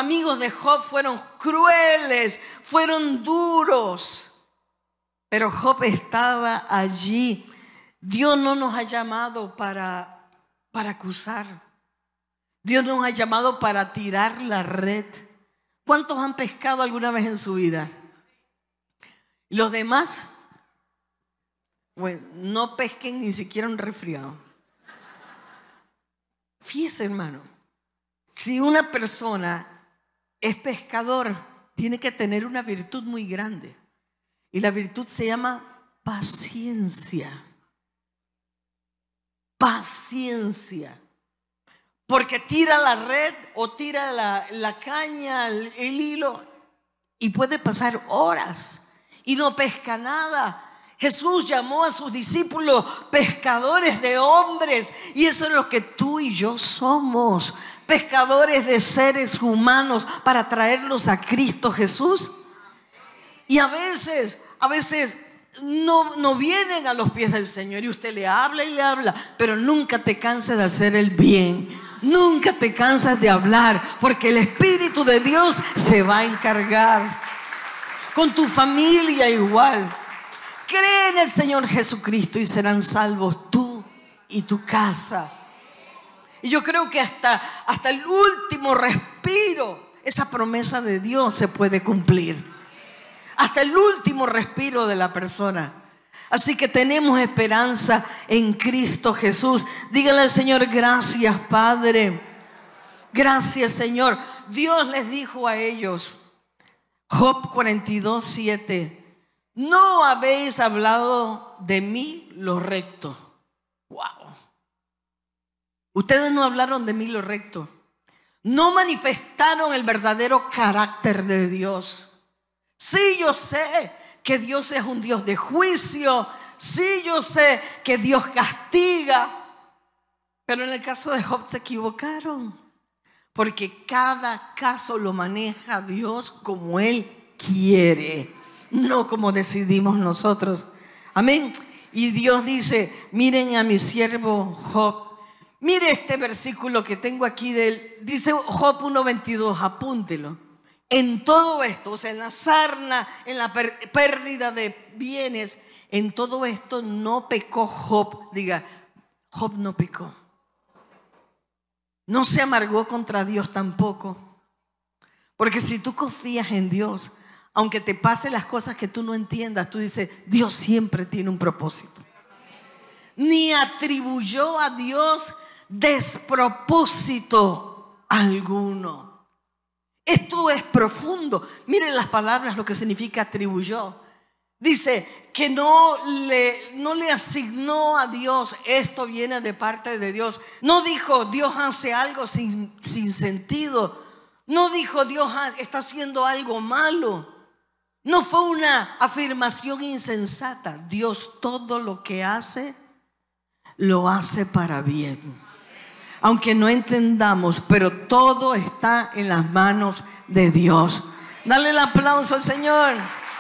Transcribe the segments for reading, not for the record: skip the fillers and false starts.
amigos de Job fueron crueles, fueron duros. Pero Job estaba allí. Dios no nos ha llamado para acusar. Dios nos ha llamado para tirar la red. ¿Cuántos han pescado alguna vez en su vida? Los demás, bueno, no pesquen ni siquiera un resfriado. Fíjese, hermano, si una persona es pescador, tiene que tener una virtud muy grande. Y la virtud se llama paciencia. Paciencia. Porque tira la red o tira la caña, el hilo, y puede pasar horas y no pesca nada. Jesús llamó a sus discípulos pescadores de hombres, y eso es lo que tú y yo somos, pescadores de seres humanos para traerlos a Cristo Jesús. Y a veces no vienen a los pies del Señor, y usted le habla y le habla, pero nunca te canses de hacer el bien. Nunca te cansas de hablar, porque el Espíritu de Dios se va a encargar. Con tu familia igual. Cree en el Señor Jesucristo y serán salvos tú y tu casa. Y yo creo que hasta el último respiro esa promesa de Dios se puede cumplir. Hasta el último respiro de la persona. Así que tenemos esperanza en Cristo Jesús. Dígale al Señor: gracias, Padre. Gracias, Señor. Dios les dijo a ellos, Job 42:7, no habéis hablado de mí lo recto. Wow. Ustedes no hablaron de mí lo recto. No manifestaron el verdadero carácter de Dios. Sí, yo sé que Dios es un Dios de juicio. Sí, yo sé que Dios castiga. Pero en el caso de Job se equivocaron, porque cada caso lo maneja Dios como Él quiere, no como decidimos nosotros. Amén. Y Dios dice: miren a mi siervo Job. Mire este versículo que tengo aquí de él. Dice Job 1:22, apúntelo. En todo esto, o sea, en la sarna, en la pérdida de bienes, en todo esto no pecó Job. Diga, Job no pecó. No se amargó contra Dios tampoco. Porque si tú confías en Dios, aunque te pasen las cosas que tú no entiendas, tú dices: Dios siempre tiene un propósito. Ni atribuyó a Dios despropósito alguno. Esto es profundo. Miren las palabras, lo que significa atribuyó. Dice que no le asignó a Dios: esto viene de parte de Dios. No dijo: Dios hace algo sin sentido. No dijo: Dios está haciendo algo malo. No fue una afirmación insensata. Dios todo lo que hace, lo hace para bien. Aunque no entendamos, pero todo está en las manos de Dios. Dale el aplauso al Señor.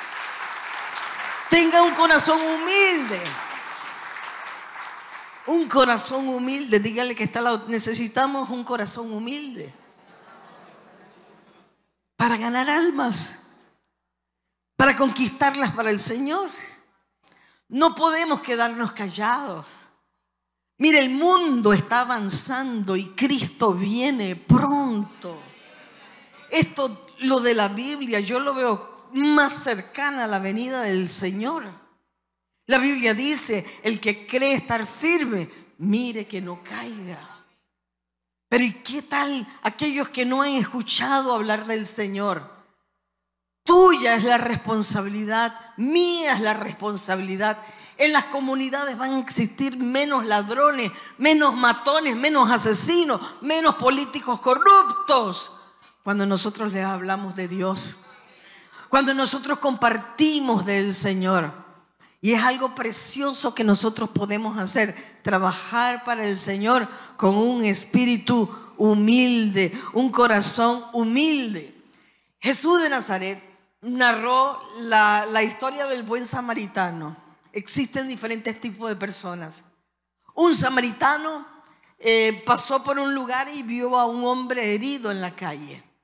Tenga un corazón humilde. Un corazón humilde. Dígale que está al lado: necesitamos un corazón humilde para ganar almas, para conquistarlas para el Señor. No podemos quedarnos callados. Mire, el mundo está avanzando y Cristo viene pronto. Esto, lo de la Biblia, yo lo veo más cercana a la venida del Señor. La Biblia dice: el que cree estar firme, mire que no caiga. Pero ¿y qué tal aquellos que no han escuchado hablar del Señor? Tuya es la responsabilidad, mía es la responsabilidad. En las comunidades van a existir menos ladrones, menos matones, menos asesinos, menos políticos corruptos, cuando nosotros les hablamos de Dios, cuando nosotros compartimos del Señor. Y es algo precioso que nosotros podemos hacer: trabajar para el Señor con un espíritu humilde, un corazón humilde. Jesús de Nazaret narró la historia del buen samaritano. Existen diferentes tipos de personas. Un samaritano pasó por un lugar y vio a un hombre herido en la calle.